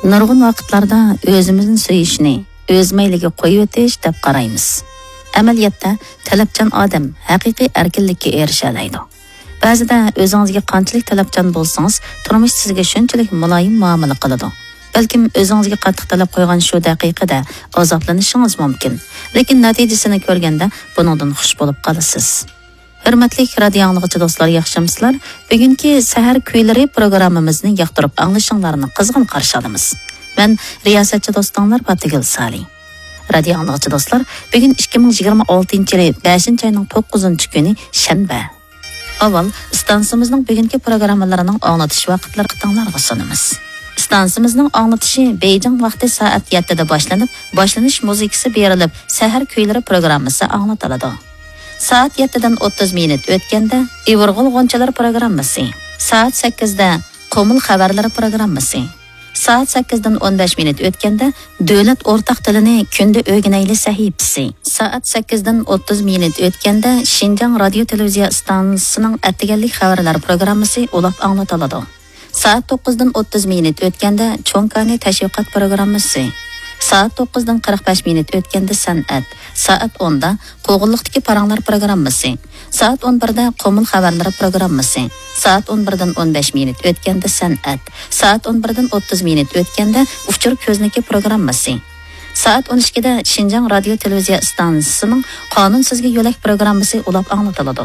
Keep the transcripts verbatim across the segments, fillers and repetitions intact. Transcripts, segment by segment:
nurg'un vaqtlarda o'zimizni suyishni, o'z mayliga qo'yib o'tish deb qaraymiz. Amaliyotda talabchan odam haqiqiy erkinlikka erisha oladi. Ba'zida o'zingizga qanchalik talabchan bo'lsangiz, turmush sizga shunchalik muloyim muomala qiladi. Balkim o'zingizga qattiq talab qo'ygan shu daqiqada azoblanishingiz mumkin, lekin natijasini ko'rganda buningdan xush bo'lib qolasiz. Hurmatli radio anglag'uchi do'stlar, yaxshimisizlar? Bugungi sahar kuylari programmamizni yoqtirib anglashinglarni qizg'in qarshi olamiz. Men riyosatchi do'stlar Patigil Sali. Radio anglag'uchi do'stlar, bugun ikki ming yigirma oltinchi yil beshinchi oyning to'qqizinchi kuni shanba. Avval stansimizning bugungi programmalarining anglatish vaqtlari qitinglarga sunamiz. Stansimizning anglatishi Beijing vaqti soat yettida boshlanib, boshlanish muzikasi berilib, sahar kuylari programmasi anglatiladi. Saat yettidan o'ttiz minut o'tganda Ivorg'ul g'onchalar programmasi, saat sakkizda Qo'mil xabarlari programmasi, saat sakkizdan o'n besh minut o'tganda Davlat o'rtaq tilini kunda o'rganayli sahifasi, saat sakkizdan o'ttiz minut o'tganda Xinjiang radio televiziya stansiyasining attiganlik xabarlari programmasi ulab anglatiladi. Saat to'qqizdan o'ttiz minut o'tganda Cho'nkani tashviqot programmasi, saat to'qqizdan qirq besh minut o'tganda san'at, saat o'nda qo'g'inliqdagi paranglar programmasi, saat o'n birda Qo'mil xabarlari programmasi, saat o'n birdan o'n besh minut o'tganda san'at, saat o'n birdan o'ttiz minut o'tganda Uchur ko'zniki programmasi, saat o'n ikkida Xinjiang radio televiziya stansiyasining qonun sizga yo'lak programmasi ulab anglatiladi.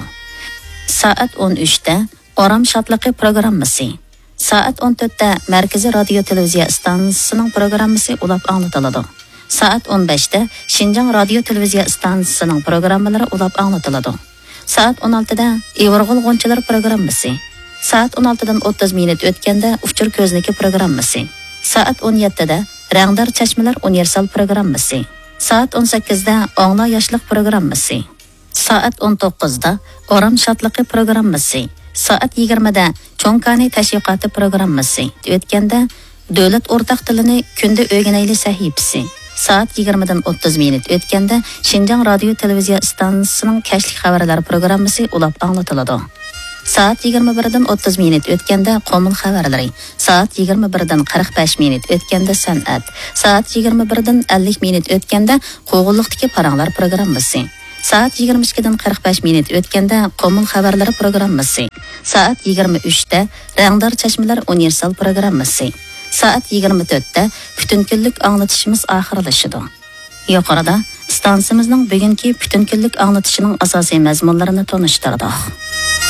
Saat o'n uchda Oram shodliqi programmasi, saat o'n to'rtda Markaziy radio televiziya stansiyasining programmasi ulab anglatiladi. Saat o'n beshda Xinjiang radio televiziya stansiyasining programmalari ulab anglatiladi. Saat o'n oltida Ivorg'ul g'onchalar programmasi, saat o'n oltidan o'ttiz minut o'tganda Uchur ko'zniki programmasi, saat o'n yettida Rangdor chashmalar universal programmasi, saat o'n sakkizda Ongla yoshlik programmasi, saat o'n to'qqizda Oram shodliqi programmasi, saat yigirmada Cho'nkani tashviqoti programmasi o'tganda Davlat o'rtaq tilini kunda o'rganayli sahifasi, saat yigirmadan o'ttiz minut o'tganda Xinjiang radio televiziya stansiyasining kashlik xabarlari programmasi ulab anglatiladi. Saat yigirma birdan o'ttiz minut o'tganda Qo'mil xabarlari, saat yigirma birdan qirq besh minut o'tganda san'at, saat yigirma birdan ellik minut o'tganda qo'g'inliqdagi paranglar programmasi, saat yigirma ikkidan qirq besh minut o'tganda Qo'mil xabarlari programmasi, saat yigirma uchda Rangdor chashmalar universal programmasi, saat yigirma to'rtda butun kunlik anglatishimiz oxirlashadi. Yuqorida stansimizning bugungi butun kunlik anglatishining asosiy mazmunlarini tanishtirdik.